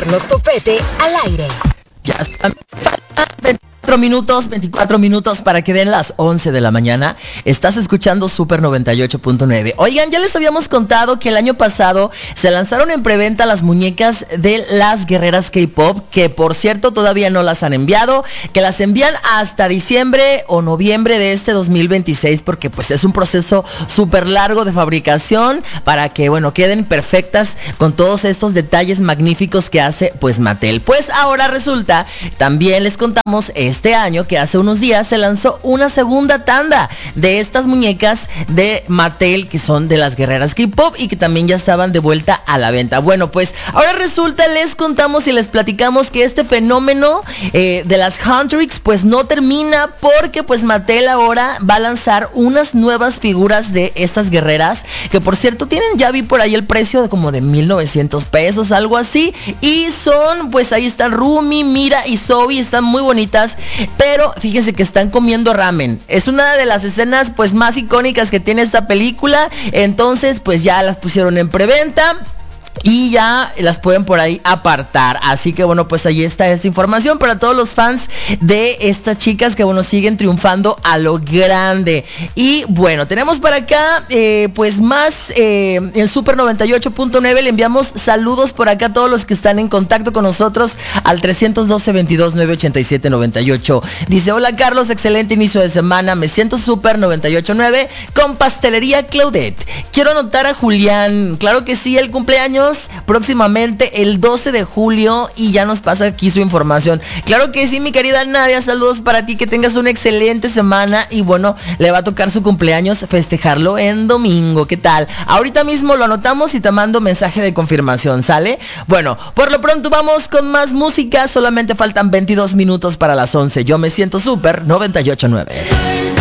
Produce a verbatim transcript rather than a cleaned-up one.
Carlos Topete al aire. Ya está. veinticuatro minutos, veinticuatro minutos para que den las once de la mañana. Estás escuchando Super noventa y ocho punto nueve. Oigan, ya les habíamos contado que el año pasado se lanzaron en preventa las muñecas de las guerreras K-pop, que por cierto todavía no las han enviado, que las envían hasta diciembre o noviembre de este dos mil veintiséis, porque pues es un proceso súper largo de fabricación para que, bueno, queden perfectas con todos estos detalles magníficos que hace pues Mattel. Pues ahora resulta, también les contamos este año que hace unos días se lanzó una segunda tanda de estas muñecas de Mattel, que son de las guerreras K-pop y que también ya estaban de vuelta a la venta. Bueno, pues ahora resulta, les contamos y les platicamos que este fenómeno eh, de las Huntrix pues no termina, porque pues Mattel ahora va a lanzar unas nuevas figuras de estas guerreras, que por cierto tienen, ya vi por ahí el precio de como de mil novecientos pesos, algo así, y son, pues ahí están Rumi, Mira y Zoe, están muy bonitas. Pero fíjense que están comiendo ramen. Es una de las escenas pues más icónicas que tiene esta película. Entonces pues ya las pusieron en preventa y ya las pueden por ahí apartar. Así que bueno, pues ahí está esta información para todos los fans de estas chicas que bueno, siguen triunfando a lo grande. Y bueno, tenemos para acá eh, pues más eh, en Super noventa y ocho punto nueve. Le enviamos saludos por acá a todos los que están en contacto con nosotros al tres uno dos, veintidós, nueve ochenta y siete, noventa y ocho. Dice: hola Carlos, excelente inicio de semana, me siento Super noventa y ocho punto nueve con Pastelería Claudette. Quiero anotar a Julián, claro que sí, el cumpleaños próximamente el doce de julio, y ya nos pasa aquí su información. Claro que sí, mi querida Nadia, saludos para ti, que tengas una excelente semana, y bueno, le va a tocar su cumpleaños festejarlo en domingo. ¿Qué tal? Ahorita mismo lo anotamos y te mando mensaje de confirmación, ¿sale? Bueno, por lo pronto vamos con más música, solamente faltan veintidós minutos para las once. Yo me siento Super noventa y ocho punto nueve.